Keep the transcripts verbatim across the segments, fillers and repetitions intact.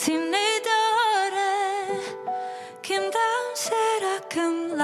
ti'n neud ore cyn dawnsir ac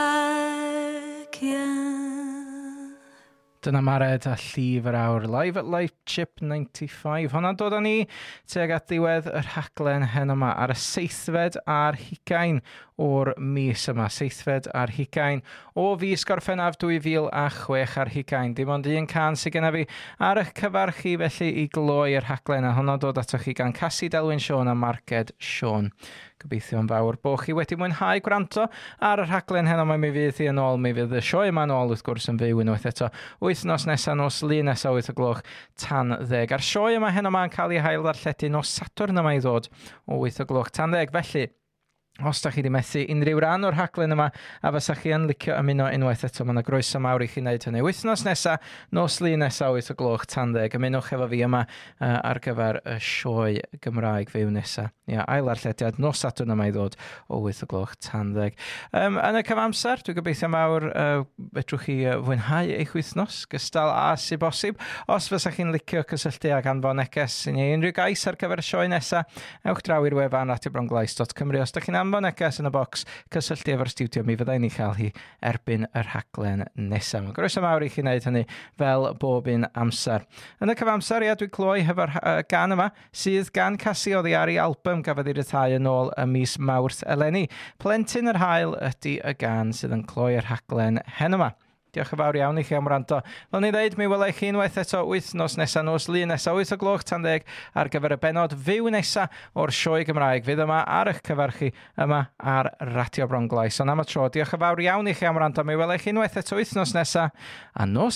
ymlagian. Dyna Mared a Llif yr Awr, live at Life Chip ninety-five. Honna dod â ni tuag at ddiwedd yr rhaglen heno yma ar y seithfed a'r hugain o'r mis yma. Seithfed a'r hugain o fis Gorffennaf dwy fil a chwech ar hugain. Dim ond un can sydd genna fi ar eich cyfarch chi felly i gloi'r rhaglen a honna dod atoch chi gan Cassie Delwyn Sion a Marged Sion. Gobeithio'n fawr bo chi wedi mwynhau gwranto ar y rhaglen heno yma. Mi fydd hi yn ôl, mi fydd y sioe yma yn ôl wrth gwrs yn fyw unwaith eto wythnos nesa nos Lun nesa wyth o gloch tan ddeg. A'r sioe yma heno yma yn cael ei hail ddarlledu nos Sadwrn yma i ddod o wyth o gloch tan ddeg. Felly, os da chi wedi methu unrhyw ran o'r rhaglen yma a fysa chi yn licio ymuno unwaith eto, mae yna groeso mawr i chi wneud hynny. Wythnos nesa, nos Lun nesa wyth o gloch tan ddeg. Ymunwch efo fi yma uh, ar gyfer y sioe Gymraeg fyw nesa. Ia, ail arllediad nos Sadwrn yma i ddod o wyth o gloch tan ddeg. Um, yn y cyfamser, dwi'n gobeithio mawr uh, fedrwch chi uh, fwynhau eich wythnos, gystal a sy bosib. Os fysa chi'n licio cysylltu ag anfon neges i ni unrhyw gais ar gyfer y sioe nesa, ewch draw i'r wefan radio bronglais dot cymru. Os da chi'n anfon neges yn y bocs, cysylltu efo'r studio, mi fyddai ni chael hi erbyn y rhaglen nesaf. Mae groeso mawr i chi wneud hynny fel bob un amser. Yn y cyfamser, ia, dwi'n cloi hefo'r uh, gan yma, sydd gan Cassie oddi ar ei album gafodd ei ryddhau yn ôl y mis Mawrth eleni. Plentyn yr Haul ydy y gan sydd yn cloi'r rhaglen heno yma. Diolch yn fawr iawn i chi am wrando. Fel ni ddeud, mi welai chi unwaith eto wythnos nesa nos Lun nesa wyth o gloch tan ddeg ar gyfer y benod fyw nesa o'r sioe Gymraeg. Fydd yma ar eich cyfarch chi yma ar Radio Bronglais. Ond am y tro, diolch yn fawr iawn i chi am wrando. Mi welai chi unwaith eto wythnos nesa a nos